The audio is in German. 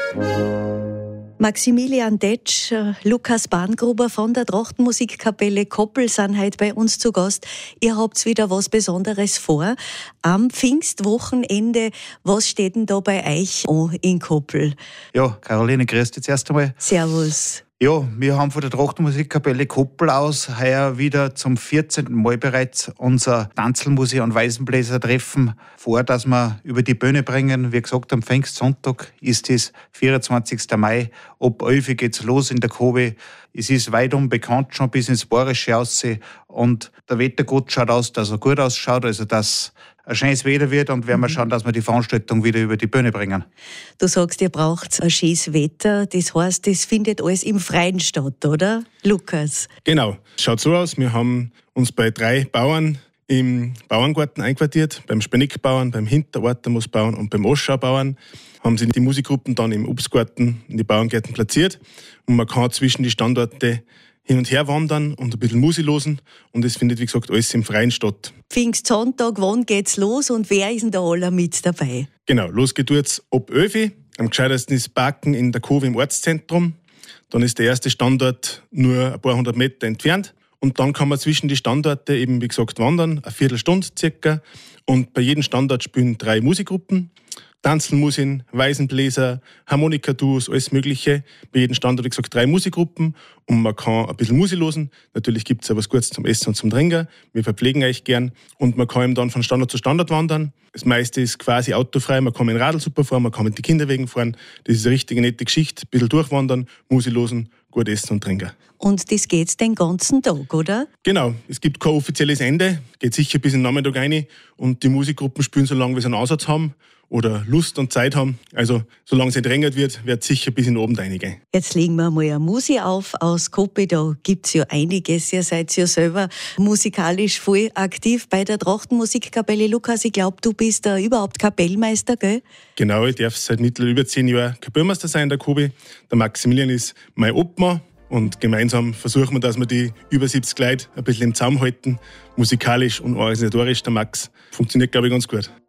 Maximilian Detsch, Lukas Bahngruber von der Trachtenmusikkapelle Koppel sind heute bei uns zu Gast. Ihr habt wieder was Besonderes vor. Am Pfingstwochenende, was steht denn da bei euch an in Koppel? Ja, Caroline, grüß dich zuerst einmal. Servus. Ja, wir haben von der Trachtenmusikkapelle Koppel aus heuer wieder zum 14. Mal bereits unser Tanzelmusik- und Weisenbläser-Treffen vor, das wir über die Bühne bringen. Wie gesagt, am Pfingstsonntag ist es 24. Mai. Ab 11 Uhr geht's los in der Kobe. Es ist weitum bekannt schon bis ins Bayerische raus. Und der Wettergott schaut aus, dass er gut ausschaut, also dass ein schönes Wetter wird, und werden wir schauen, dass wir die Veranstaltung wieder über die Bühne bringen. Du sagst, ihr braucht ein schönes Wetter. Das heißt, das findet alles im Freien statt, oder, Lukas? Genau. Es schaut so aus, wir haben uns bei 3 Bauern im Bauerngarten einquartiert. Beim Spenickbauern, beim Hinterortamusbauern und beim Oschaubauern haben sie die Musikgruppen dann im Obstgarten, in die Bauerngärten platziert. Und man kann zwischen die Standorte hin und her wandern und ein bisschen Musik losen. Und es findet, wie gesagt, alles im Freien statt. Pfingstsonntag, wann geht's los und wer ist denn da alle mit dabei? Genau, los geht jetzt ab 11 Uhr. Am gescheitesten ist Parken in der Kowe im Ortszentrum. Dann ist der erste Standort nur ein paar hundert Meter entfernt. Und dann kann man zwischen die Standorte eben, wie gesagt, wandern, eine Viertelstunde circa. Und bei jedem Standort spielen 3 Musikgruppen. Tanzelmusik, Weisenbläser, Harmonikaduos, alles Mögliche. Bei jedem Standort, wie gesagt, 3 Musikgruppen. Und man kann ein bisschen Musik losen. Natürlich gibt es auch was Gutes zum Essen und zum Trinken. Wir verpflegen euch gern. Und man kann eben dann von Standort zu Standort wandern. Das meiste ist quasi autofrei. Man kann mit dem Radl super fahren, man kann mit den Kinderwegen fahren. Das ist eine richtige nette Geschichte. Ein bisschen durchwandern, Musik losen, gut essen und trinken. Und das geht's den ganzen Tag, oder? Genau, es gibt kein offizielles Ende. Geht sicher bis in den Nachmittag rein. Und die Musikgruppen spielen, solange wir so einen Aussatz haben oder Lust und Zeit haben. Also, solange es nicht drängert wird sicher bis in den Abend reingehen. Jetzt legen wir mal eine Musik auf aus Koppel. Da gibt's ja einiges. Ihr seid ja selber musikalisch voll aktiv bei der Trachtenmusikkapelle. Lukas, ich glaube, du bist da überhaupt Kapellmeister, gell? Genau, ich darf seit mittlerweile über 10 Jahren Kapellmeister sein in der Kobe. Der Maximilian ist mein Obmann. Und gemeinsam versuchen wir, dass wir die über 70 Leute ein bisschen im Zaum halten. Musikalisch und organisatorisch, der Max, funktioniert, glaube ich, ganz gut.